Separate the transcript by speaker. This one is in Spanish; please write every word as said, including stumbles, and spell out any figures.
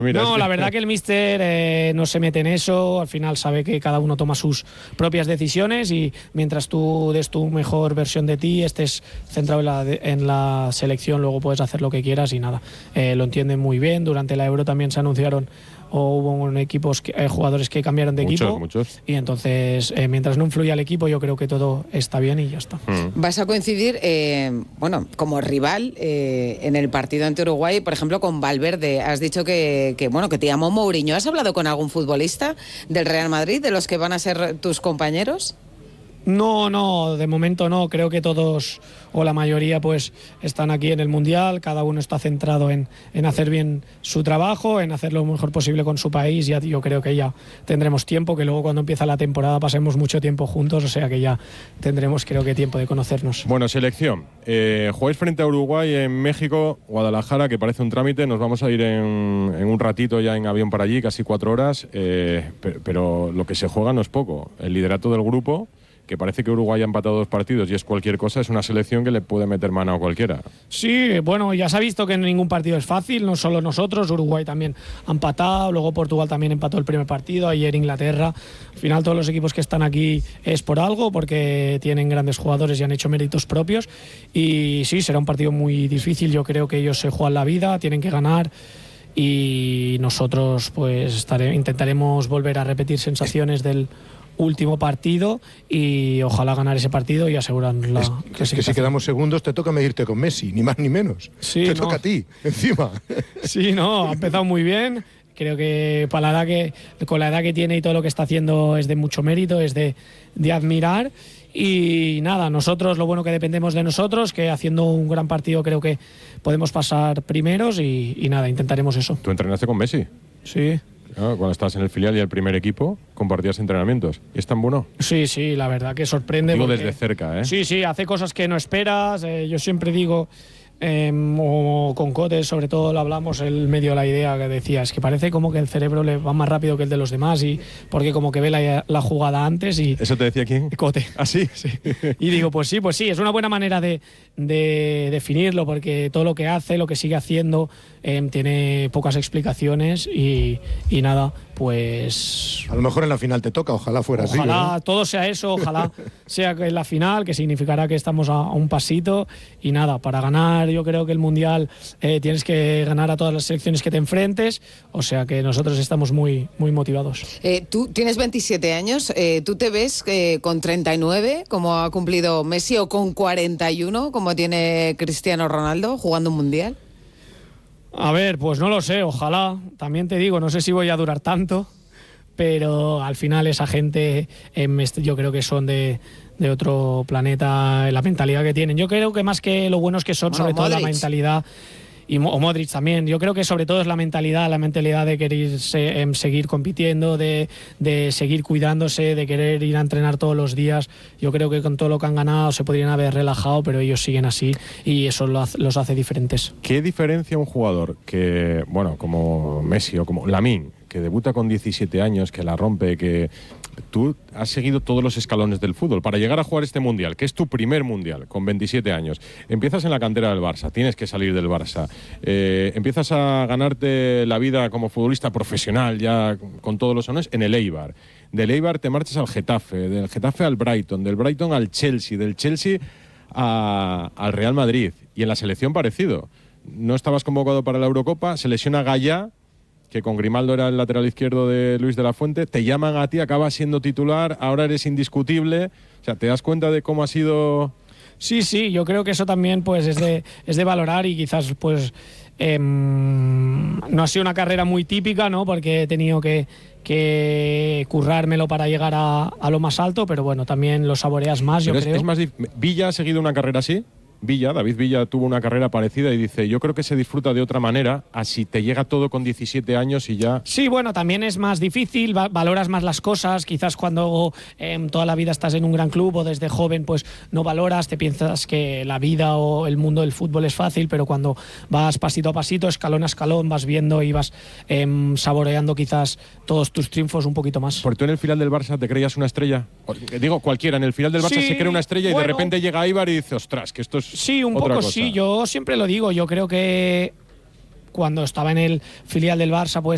Speaker 1: Mira,
Speaker 2: no,
Speaker 1: es que...
Speaker 2: la verdad que el míster eh, no se mete en eso, al final sabe que cada uno toma sus propias decisiones y mientras tú des tu mejor versión de ti, estés centrado en la, en la selección, luego puedes hacer lo que quieras y nada, eh, lo entienden muy bien. Durante la Euro también se anunciaron o hubo equipos que, eh, jugadores que cambiaron de
Speaker 1: muchos,
Speaker 2: equipo
Speaker 1: muchos.
Speaker 2: y entonces eh, mientras no influya el equipo yo creo que todo está bien y ya está.
Speaker 1: Mm.
Speaker 3: Vas a coincidir, eh, bueno, como rival eh, en el partido ante Uruguay, por ejemplo, con Valverde. Has dicho que, que, bueno, que te llamó Mourinho. ¿Has hablado con algún futbolista del Real Madrid, de los que van a ser tus compañeros?
Speaker 2: No, no, de momento no. Creo que todos o la mayoría pues están aquí en el Mundial. Cada uno está centrado en, en hacer bien su trabajo, en hacer lo mejor posible con su país. Ya yo creo que ya tendremos tiempo, que luego cuando empieza la temporada pasemos mucho tiempo juntos, o sea que ya tendremos creo que tiempo de conocernos.
Speaker 1: Bueno, selección. Eh, jugáis frente a Uruguay en México, Guadalajara, que parece un trámite. Nos vamos a ir en, en un ratito ya en avión para allí, casi cuatro horas. Eh, pero, pero lo que se juega no es poco. El liderato del grupo, que parece que Uruguay ha empatado dos partidos y es cualquier cosa, es una selección que le puede meter mano a cualquiera.
Speaker 2: Sí, bueno, ya se ha visto que ningún partido es fácil, no solo nosotros, Uruguay también ha empatado, luego Portugal también empató el primer partido, ayer Inglaterra. Al final todos los equipos que están aquí es por algo, porque tienen grandes jugadores y han hecho méritos propios. Y sí, será un partido muy difícil, yo creo que ellos se juegan la vida, tienen que ganar. Y nosotros pues estaré, intentaremos volver a repetir sensaciones del último partido y ojalá ganar ese partido y asegurar la
Speaker 4: es, es que si quedamos segundos te toca medirte con Messi, ni más ni menos.
Speaker 2: Sí,
Speaker 4: te
Speaker 2: no.
Speaker 4: toca a ti, encima.
Speaker 2: Sí, no, ha empezado muy bien. Creo que para la edad que con la edad que tiene y todo lo que está haciendo es de mucho mérito, es de, de admirar. Y nada, nosotros lo bueno que dependemos de nosotros, que haciendo un gran partido creo que podemos pasar primeros y, y nada, intentaremos eso.
Speaker 1: ¿Tú entrenaste con Messi?
Speaker 2: Sí.
Speaker 1: Ah, cuando estabas en el filial y el primer equipo, compartías entrenamientos. ¿Y es tan bueno?
Speaker 2: Sí, sí, la verdad que sorprende.
Speaker 1: Digo
Speaker 2: porque,
Speaker 1: desde cerca, ¿eh?
Speaker 2: Sí, sí, hace cosas que no esperas. Eh, yo siempre digo, eh, o con Cotes sobre todo lo hablamos, él me dio la idea que decía, es que parece como que el cerebro le va más rápido que el de los demás, y porque como que ve la, la jugada antes y...
Speaker 1: ¿Eso te decía quién?
Speaker 2: Cote.
Speaker 1: ¿Ah, sí?
Speaker 2: Sí. Y digo, pues sí, pues sí, es una buena manera de, de definirlo, porque todo lo que hace, lo que sigue haciendo, eh, tiene pocas explicaciones y, y nada, pues...
Speaker 4: A lo mejor en la final te toca, ojalá fuera así.
Speaker 2: Ojalá
Speaker 4: ¿eh?
Speaker 2: todo sea eso, ojalá sea en la final, que significará que estamos a, a un pasito. Y nada, para ganar yo creo que el Mundial eh, tienes que ganar a todas las selecciones que te enfrentes, o sea que nosotros estamos muy, muy motivados.
Speaker 3: Eh, tú tienes veintisiete años, eh, ¿tú te ves eh, con treinta y nueve como ha cumplido Messi o con cuarenta y uno como tiene Cristiano Ronaldo jugando un Mundial?
Speaker 2: A ver, pues no lo sé, ojalá. También te digo, no sé si voy a durar tanto, pero al final esa gente eh, yo creo que son de, de otro planeta, la mentalidad que tienen. Yo creo que más que lo buenos que son,
Speaker 3: Bueno,
Speaker 2: sobre todo
Speaker 3: Modric.
Speaker 2: la mentalidad, y o Modric también, yo creo que sobre todo es la mentalidad, la mentalidad de querer se, eh, seguir compitiendo, de, de seguir cuidándose, de querer ir a entrenar todos los días. Yo creo que con todo lo que han ganado se podrían haber relajado, pero ellos siguen así y eso lo hace, los hace diferentes.
Speaker 1: ¿Qué diferencia un jugador que, bueno, como Messi o como Lamine, que debuta con diecisiete años, que la rompe, que tú has seguido todos los escalones del fútbol para llegar a jugar este Mundial, que es tu primer Mundial, con veintisiete años? Empiezas en la cantera del Barça, tienes que salir del Barça, eh, empiezas a ganarte la vida como futbolista profesional, ya con todos los honores, en el Eibar. Del Eibar te marchas al Getafe, del Getafe al Brighton, del Brighton al Chelsea, del Chelsea a, al Real Madrid, y en la selección parecido. No estabas convocado para la Eurocopa, se lesiona Gallá, que con Grimaldo era el lateral izquierdo de Luis de la Fuente, te llaman a ti, acabas siendo titular, ahora eres indiscutible. O sea, ¿te das cuenta de cómo ha sido...?
Speaker 2: Sí, sí, yo creo que eso también pues es de, es de valorar, y quizás pues eh, no ha sido una carrera muy típica, ¿no? Porque he tenido que, que currármelo para llegar a, a lo más alto, pero bueno, también lo saboreas más, yo
Speaker 1: Pero es,
Speaker 2: creo.
Speaker 1: es más dif- ¿Villa ha seguido una carrera así? Villa, David Villa tuvo una carrera parecida y dice, yo creo que se disfruta de otra manera, así te llega todo con diecisiete años y ya...
Speaker 2: Sí, bueno, también es más difícil, va- valoras más las cosas, quizás cuando eh, toda la vida estás en un gran club o desde joven pues no valoras, te piensas que la vida o el mundo del fútbol es fácil, pero cuando vas pasito a pasito, escalón a escalón, vas viendo y vas eh, saboreando quizás todos tus triunfos un poquito más.
Speaker 1: ¿Por tú en el final del Barça te creías una estrella? O, digo, cualquiera, en el final del Barça
Speaker 2: Sí,
Speaker 1: se cree una estrella y
Speaker 2: bueno.
Speaker 1: de repente llega Eibar y dice, ostras, que esto es
Speaker 2: Sí, un
Speaker 1: otra
Speaker 2: poco
Speaker 1: cosa.
Speaker 2: sí, yo siempre lo digo, yo creo que cuando estaba en el filial del Barça pues